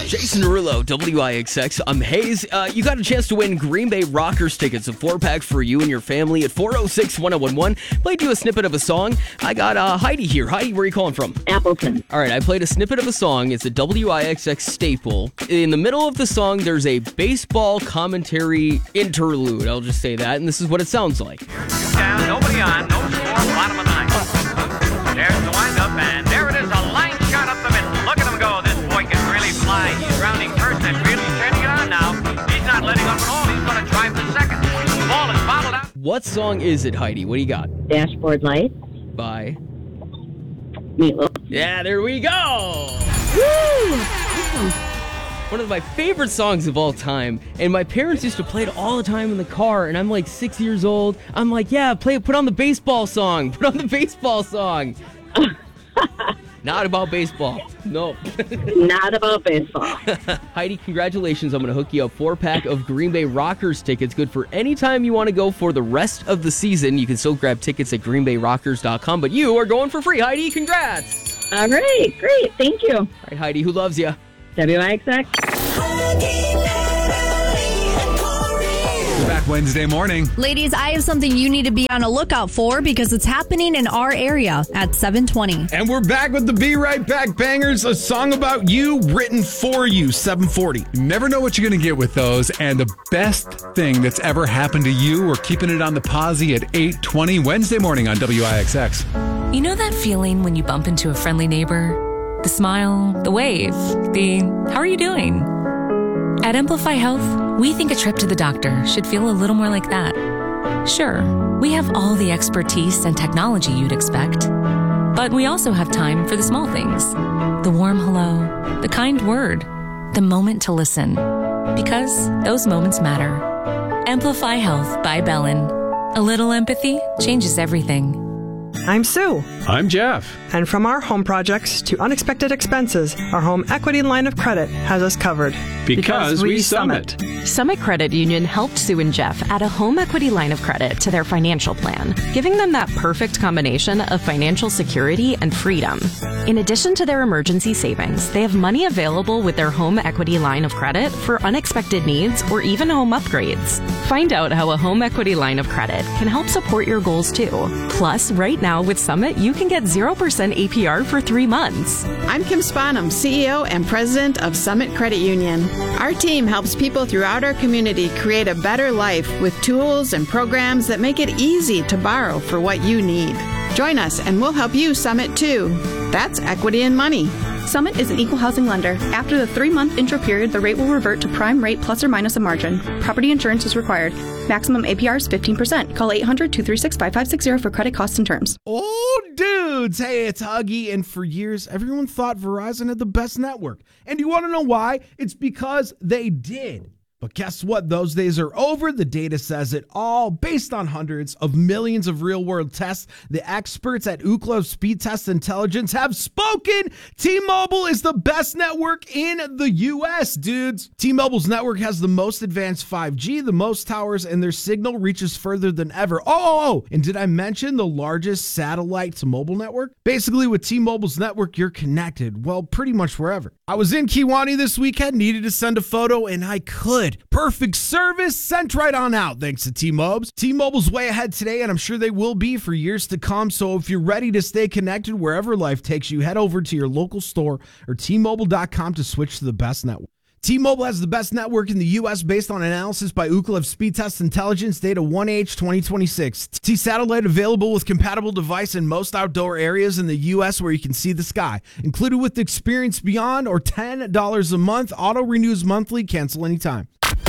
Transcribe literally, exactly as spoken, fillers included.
Jason Derulo, W I X X. I'm Hayes. Uh, you got a chance to win Green Bay Rockers tickets, a four-pack for you and your family at four oh six, one oh one one. Played you a snippet of a song. I got uh, Heidi here. Heidi, where are you calling from? Appleton. All right, I played a snippet of a song. It's a W I X X staple. In the middle of the song, there's a baseball commentary interlude. I'll just say that, and this is what it sounds like. Down, nobody on, no score, bottom of the ninth. There's the windup, and there it is, a line shot up the middle. Look at him go. This boy can really fly. He's rounding first and really turning it on now. He's not letting up at all. He's going to drive to second. The ball is bottled out. What song is it, Heidi? What do you got? Dashboard Light. By? Meatloaf. Yeah, there we go. Woo! One of my favorite songs of all time, and my parents used to play it all the time in the car, and I'm like six years old. I'm like, yeah, play, put on the baseball song. Put on the baseball song. Not about baseball. No. Not about baseball. Heidi, congratulations. I'm going to hook you up four-pack of Green Bay Rockers tickets. Good for any time you want to go for the rest of the season. You can still grab tickets at green bay rockers dot com, but you are going for free. Heidi, congrats. All right, great. Thank you. All right, Heidi, who loves you? W I X X. Back Wednesday morning. Ladies, I have something you need to be on a lookout for because it's happening in our area at seven twenty. And we're back with the Be Right Back Bangers, a song about you written for you, seven forty. You never know what you're going to get with those, and the best thing that's ever happened to you, we're keeping it on the posse at eight twenty Wednesday morning on W I X X. You know that feeling when you bump into a friendly neighbor? The smile, the wave, the how are you doing? At Amplify Health, we think a trip to the doctor should feel a little more like that. Sure, we have all the expertise and technology you'd expect, but we also have time for the small things. The warm hello, the kind word, the moment to listen. Because those moments matter. Amplify Health by Bellin. A little empathy changes everything. I'm Sue. I'm Jeff. And from our home projects to unexpected expenses, our home equity line of credit has us covered. Because, because we, we Summit. Summit. Summit Credit Union helped Sue and Jeff add a home equity line of credit to their financial plan, giving them that perfect combination of financial security and freedom. In addition to their emergency savings, they have money available with their home equity line of credit for unexpected needs or even home upgrades. Find out how a home equity line of credit can help support your goals too. Plus, right now with Summit, you can get zero percent A P R for three months. I'm Kim Spanum, C E O and President of Summit Credit Union. Our team helps people throughout our community create a better life with tools and programs that make it easy to borrow for what you need. Join us and we'll help you Summit too. That's equity and money. Summit is an equal housing lender. After the three-month intro period, the rate will revert to prime rate plus or minus a margin. Property insurance is required. Maximum A P R is fifteen percent. Call eight hundred, two three six, five five six zero for credit costs and terms. Oh, dudes. Hey, it's Huggy. And for years, everyone thought Verizon had the best network. And you want to know why? It's because they did. But guess what? Those days are over. The data says it all. Based on hundreds of millions of real-world tests, the experts at Ookla Speed Test Intelligence have spoken. T-Mobile is the best network in the U S, dudes. T-Mobile's network has the most advanced five G, the most towers, and their signal reaches further than ever. Oh, oh, oh, and did I mention the largest satellite to mobile network? Basically, with T-Mobile's network, you're connected, well, pretty much wherever. I was in Kewaunee this weekend, needed to send a photo, and I could. Perfect service sent right on out thanks to T-Mobes. T-Mobile's way ahead today, and I'm sure they will be for years to come. So if you're ready to stay connected wherever life takes you, head over to your local store or T Mobile dot com to switch to the best network. T-Mobile has the best network in the U S based on analysis by Ookla Speed Test Intelligence data one H twenty twenty-six. T-Satellite available with compatible device in most outdoor areas in the U S where you can see the sky. Included with Experience Beyond or ten dollars a month. Auto renews monthly. Cancel anytime.